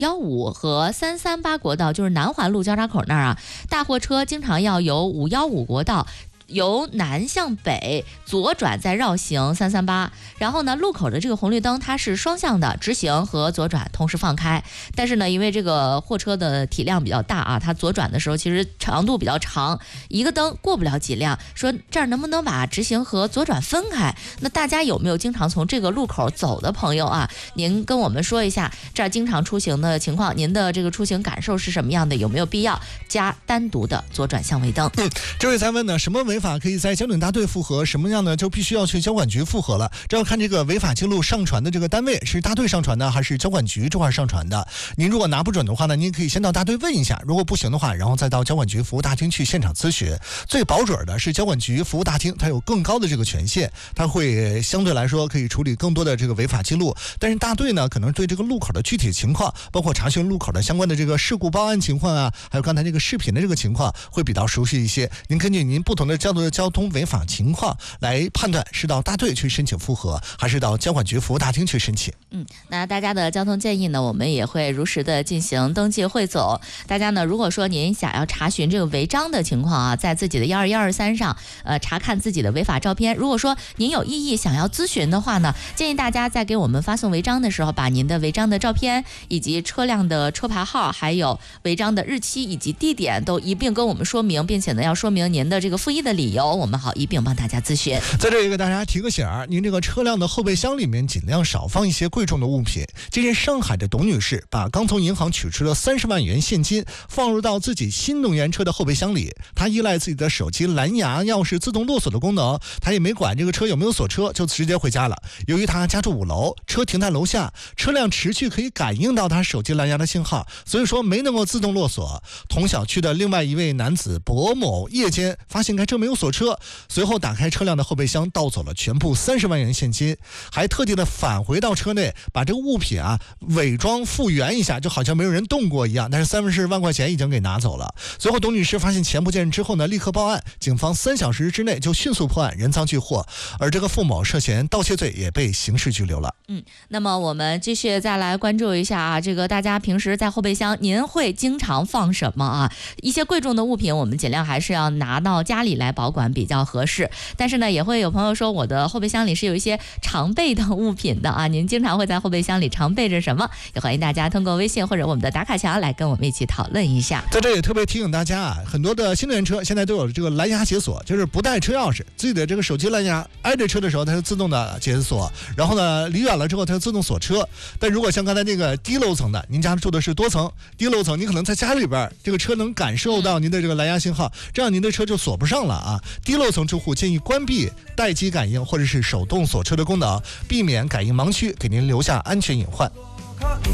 515和338国道，就是南环路交叉口那儿啊，大货车经常要由515国道由南向北左转再绕行338，然后呢，路口的这个红绿灯它是双向的，直行和左转同时放开。但是呢，因为这个货车的体量比较大啊，它左转的时候其实长度比较长，一个灯过不了几辆。说这儿能不能把直行和左转分开？那大家有没有经常从这个路口走的朋友啊？您跟我们说一下这儿经常出行的情况，您的这个出行感受是什么样的？有没有必要加单独的左转相位灯？ 这位在问呢，什么违法可以在交警大队复核，什么样呢就必须要去交管局复核了。这要看这个违法记录上传的这个单位是大队上传的还是交管局这块上传的。您如果拿不准的话呢，您可以先到大队问一下，如果不行的话，然后再到交管局服务大厅去现场咨询。最保准的是交管局服务大厅，它有更高的这个权限，它会相对来说可以处理更多的这个违法记录。但是大队呢，可能对这个路口的具体情况，包括查询路口的相关的这个事故报案情况啊，还有刚才这个视频的这个情况，会比较熟悉一些。您根据您不同的交通违法情况来判断是到大队去申请复核，还是到交管局服务大厅去申请。 那大家的交通建议呢，我们也会如实的进行登记汇总。大家呢，如果说您想要查询这个违章的情况啊，在自己的12123上查看自己的违法照片。如果说您有异议想要咨询的话呢，建议大家在给我们发送违章的时候，把您的违章的照片以及车辆的车牌号，还有违章的日期以及地点都一并跟我们说明，并且呢要说明您的这个复议的理由，我们好一并帮大家咨询。 在这里给大家提个醒儿，您这个车辆的后备箱里面尽量少放一些贵重的物品。近日，上海的董女士把刚从银行取出的30万元现金放入到自己新能源车的后备箱里。她依赖自己的手机蓝牙钥匙自动落锁的功能，她也没管这个车有没有锁车，就直接回家了。由于她家住5楼，车停在楼下，车辆持续可以感应到她手机蓝牙的信号，所以说没能够自动落锁。同小区的另外一位男子博某夜间发现该车没有锁车，随后打开车辆的后备箱，盗走了全部30万元现金，还特地的返回到车内，把这个物品伪装复原一下，就好像没有人动过一样。但是30万块钱已经给拿走了。随后董女士发现钱不见之后呢，立刻报案，警方3小时之内就迅速破案，人赃俱获。而这个付某涉嫌盗窃罪也被刑事拘留了。 那么我们继续再来关注一下这个大家平时在后备箱您会经常放什么啊？一些贵重的物品我们尽量还是要拿到家里来保管比较合适。但是呢，也会有朋友说我的后备箱里是有一些常备的物品的啊，您经常会在后备箱里常备着什么？也欢迎大家通过微信或者我们的打卡墙来跟我们一起讨论一下。 在这也特别提醒大家很多的新能源车现在都有这个蓝牙解锁，就是不带车钥匙，自己的这个手机蓝牙挨着车的时候它是自动的解锁，然后呢离远了之后它就自动锁车。但如果像刚才那个低楼层的，您家住的是多层，低楼层你可能在家里边这个车能感受到您的这个蓝牙信号，这样您的车就锁不上了啊。低楼层住户建议关闭待机感应或者是手动锁车的功能，避免感应盲区，给您留下安全隐患。